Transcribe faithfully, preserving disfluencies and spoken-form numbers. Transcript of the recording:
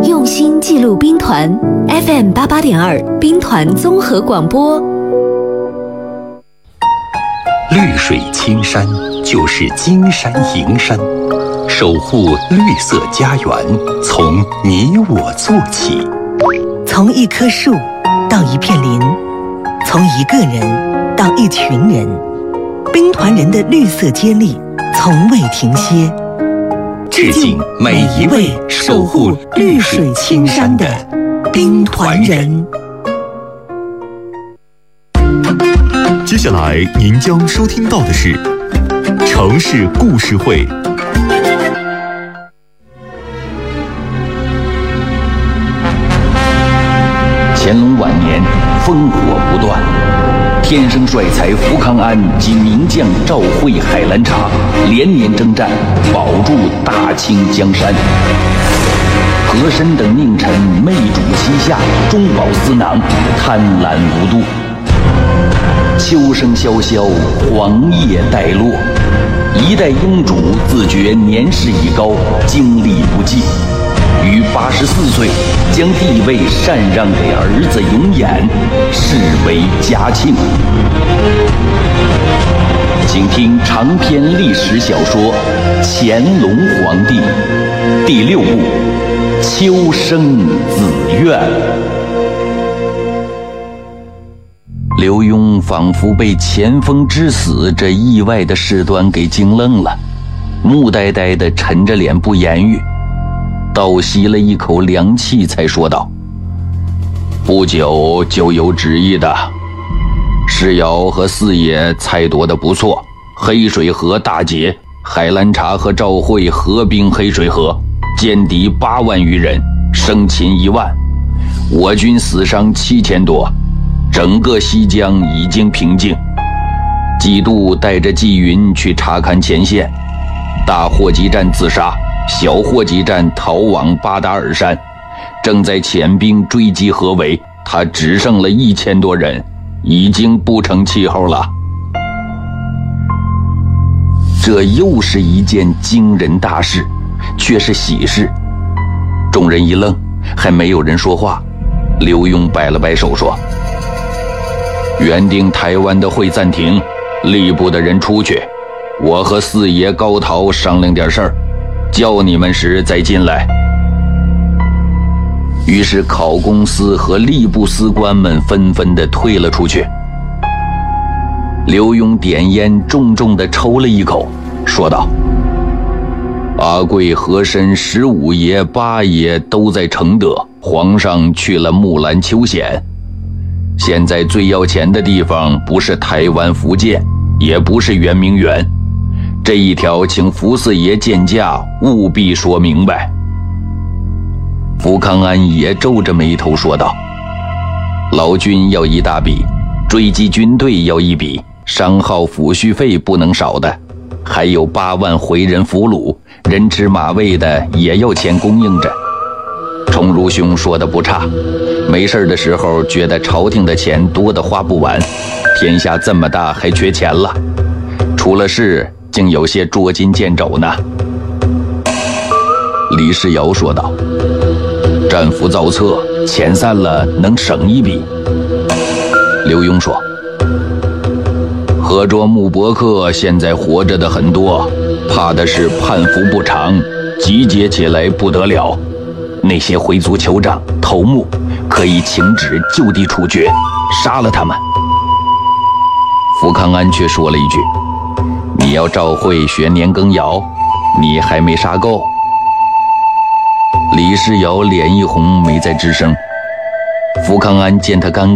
用心记录兵团 F M 八八点二兵团综合广播。 绿水青山就是金山银山，守护绿色家园，从你我做起。 从一棵树到一片林，从一个人到一群人，兵团人的绿色接力从未停歇。 致敬每一位守护绿水青山的兵团人。 接下来您将收听到的是城市故事会。 乾隆晚年，烽火不断，天生帅才福康安及名将赵惠、海兰察连年征战，保住大清江山。和珅等佞臣媚主膝下，中饱私囊，贪婪无度。秋声萧萧，黄叶带落，一代英主自觉年事已高，精力不济，于八十四岁将帝位禅让给儿子永琰，视为嘉庆。请听长篇历史小说《乾隆皇帝》第六部《秋生子愿》。刘墉仿佛被前锋之死这意外的事端给惊愣了，木呆呆地沉着脸不言语，倒吸了一口凉气才说道：不久就有旨意的，世尧和四爷猜夺得不错，黑水河大捷，海兰察和赵惠合兵黑水河，歼敌八万余人，生擒一万，我军死伤七千多，整个西江已经平静。季度带着纪云去查看前线，大霍集站自杀，小霍集站逃往巴达尔山，正在遣兵追击合围，他只剩了一千多人，已经不成气候了。这又是一件惊人大事，却是喜事。众人一愣，还没有人说话。刘墉摆了摆手说：原定台湾的会暂停，吏部的人出去，我和四爷高陶商量点事儿，叫你们时再进来。于是考功司和吏部司官们纷纷地退了出去。刘墉点烟，重重地抽了一口，说道：阿贵、和珅、十五爷、八爷都在承德，皇上去了木兰秋显。现在最要钱的地方不是台湾福建，也不是圆明园，这一条请福四爷见驾，务必说明白。福康安也皱着眉头说道：劳军要一大笔，追击军队要一笔，商号抚恤费不能少的，还有八万回人俘虏，人吃马喂的也要钱供应着。崇儒兄说的不差，没事的时候觉得朝廷的钱多得花不完，天下这么大还缺钱了，出了事竟有些捉襟见肘呢。李世尧说道：战俘造册，遣散了能省一笔。刘墉说：河卓木伯克现在活着的很多，怕的是叛服不长，集结起来不得了。那些回族酋长头目可以请旨就地处决，杀了他们。福康安却说了一句：你要赵惠学年羹尧，你还没杀够。李世尧脸一红，没再吱声。福康安见他尴尬，